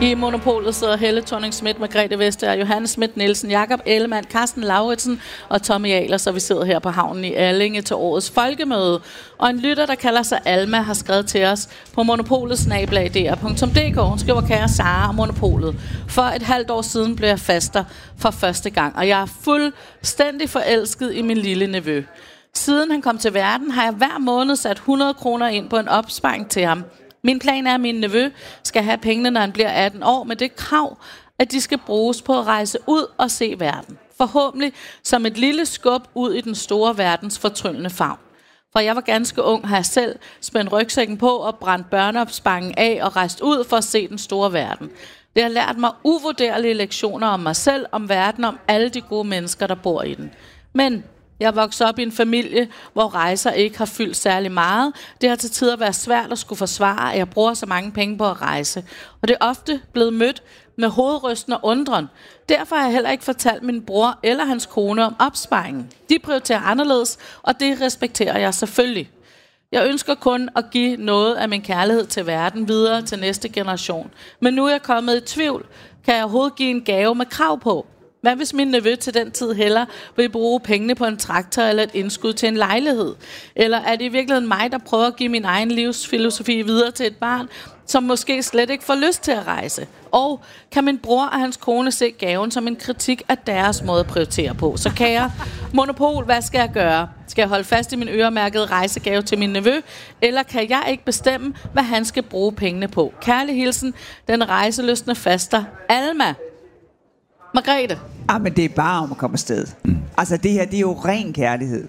I Monopolet sidder Helle Thorning-Schmidt, Margrethe Vestager, Johanne Schmidt-Nielsen, Jakob Ellemann, Carsten Lauritsen og Tommy Ahlers, og vi sidder her på havnen i Allinge til årets folkemøde. Og en lytter, der kalder sig Alma, har skrevet til os på monopolet@dr.dk. Hun skriver: kære Sara og Monopolet. For et halvt år siden blev jeg faster for første gang, og jeg er fuldstændig forelsket i min lille nevø. Siden han kom til verden, har jeg hver måned sat 100 kroner ind på en opsparing til ham. Min plan er, at min nevø skal have pengene, når han bliver 18 år, med det krav, at de skal bruges på at rejse ud og se verden. Forhåbentlig som et lille skub ud i den store verdens fortryllende favn. For jeg var ganske ung, har jeg selv spændt rygsækken på og brændt børneopsparingen af og rejst ud for at se den store verden. Det har lært mig uvurderlige lektioner om mig selv, om verden, om alle de gode mennesker, der bor i den. Men jeg voksede op i en familie, hvor rejser ikke har fyldt særlig meget. Det har til tider været svært at skulle forsvare, at jeg bruger så mange penge på at rejse. Og det er ofte blevet mødt med hovedrysten og undren. Derfor har jeg heller ikke fortalt min bror eller hans kone om opsparingen. De prioriterer anderledes, og det respekterer jeg selvfølgelig. Jeg ønsker kun at give noget af min kærlighed til verden videre til næste generation. Men nu er jeg kommet i tvivl. Kan jeg overhovedet give en gave med krav på? Hvad hvis min nevø til den tid hellere vil bruge pengene på en traktor eller et indskud til en lejlighed? Eller er det i virkeligheden mig, der prøver at give min egen livsfilosofi videre til et barn, som måske slet ikke får lyst til at rejse? Og kan min bror og hans kone se gaven som en kritik af deres måde at prioritere på? Så kære Monopol, hvad skal jeg gøre? Skal jeg holde fast i min øremærkede rejsegave til min nevø? Eller kan jeg ikke bestemme, hvad han skal bruge pengene på? Kærlig hilsen, den rejselystne faster Alma. Margrethe. Men det er bare om at komme afsted. Altså det her, det er jo ren kærlighed.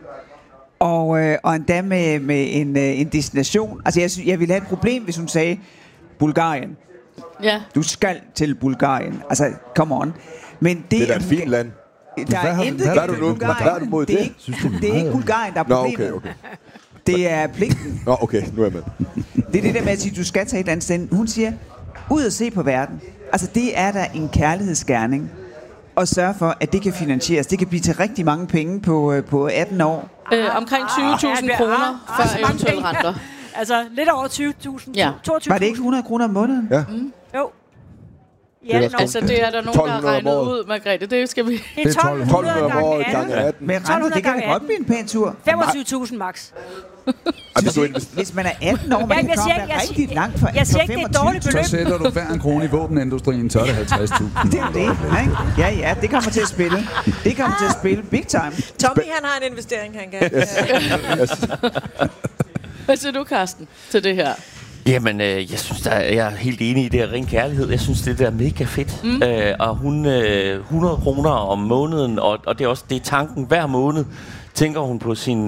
Og endda med en destination. Altså jeg ville have et problem, hvis hun sagde Bulgarien. Ja. Du skal til Bulgarien. Altså, come on. Men det er da et fint land. Der er intet galt med Bulgarien. Det er ikke Bulgarien, der er problemet. Okay. Det er pligten. Okay, nu er jeg med. Det er det der med at sige, du skal tage et eller andet sted. Hun siger, ud og se på verden. Altså, det er da en kærlighedsgerning. Og sørge for, at det kan finansieres. Det kan blive til rigtig mange penge på 18 år. Omkring 20.000 kroner før eventuelle renter. Altså, lidt over 20.000. Ja. 22.000. Var det ikke 100 kroner om måneden? Ja. Jo. Altså, det er der nogen, der har regnet ud, Margrethe. Det skal vi... Det er 1.200 om året gange 18. Men renter, det kan da godt blive en pæn tur. 25.000 max. Hvis man er 18 år, man kan komme der rigtig langt for 25.000. Jeg siger ikke, det er et dårligt beløb. Så sætter du hver en krone i våbenindustrien, så er det 50.000. Det er det, ikke? Ja, det kommer til at spille. Det kommer til at spille big time. Tommy, han har en investering, han kan. Hvad siger du, Carsten, til det her? Jamen, jeg synes, jeg er helt enig i det her ren kærlighed. Jeg synes, det er mega fedt. Og hun 100 kroner om måneden, og det er også det er tanken hver måned. Tænker hun på sin...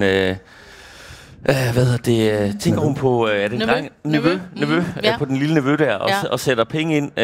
tænker hun på er det nevø på den lille nevø der og sætter penge ind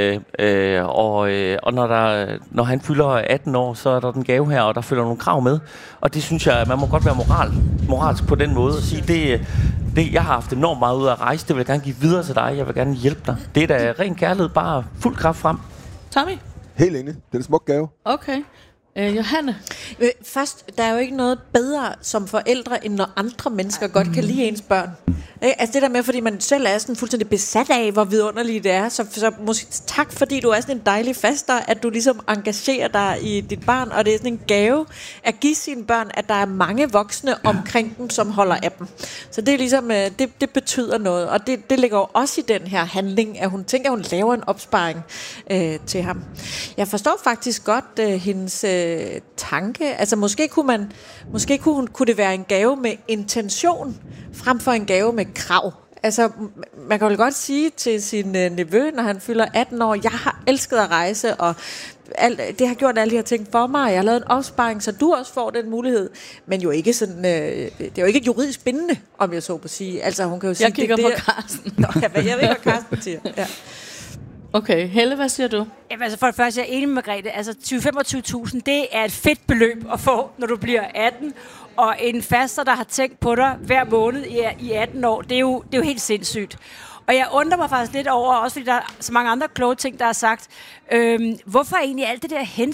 og når han fylder 18 år, så er der den gave her, og der følger nogle krav med, og det synes jeg, man må godt være moralsk på den måde og sige, det jeg har haft enormt meget ud af at rejse, det vil jeg gerne give videre til dig, jeg vil gerne hjælpe dig. Det er da ren kærlighed, bare fuld kraft frem. Tommy? Helt enig. Det er en smuk gave. Okay. Johanne? Først, der er jo ikke noget bedre som forældre, end når andre mennesker godt kan lide ens børn. Altså det der med, fordi man selv er sådan fuldstændig besat af, hvor vidunderligt det er. Så måske tak, fordi du er sådan en dejlig faster, at du ligesom engagerer dig i dit barn. Og det er sådan en gave at give sine børn, at der er mange voksne omkring dem, som holder af dem. Så det er ligesom, det betyder noget. Og det ligger jo også i den her handling, at hun tænker, at hun laver en opsparing til ham. Jeg forstår faktisk godt hendes tanke. Altså måske kunne det være en gave med intention, frem for en gave med krav. Altså, man kan vel godt sige til sin nevø, når han fylder 18 år, jeg har elsket at rejse, og det har gjort alle de her ting for mig, og jeg har lavet en opsparing, så du også får den mulighed, men jo ikke sådan, det er jo ikke juridisk bindende, om jeg så på sige. Altså, hun kan jo sige, jeg kigger på Carsten. Nå, jeg ved ikke, hvad Carsten siger. Ja. Okay, Helle, hvad siger du? Jamen, altså for det første, jeg er enig med Margrethe. Altså 25.000, det er et fedt beløb at få, når du bliver 18. Og en faster, der har tænkt på dig hver måned i 18 år, det er jo helt sindssygt. Og jeg undrer mig faktisk lidt over, også fordi der er så mange andre kloge ting, der er sagt, hvorfor egentlig alt det der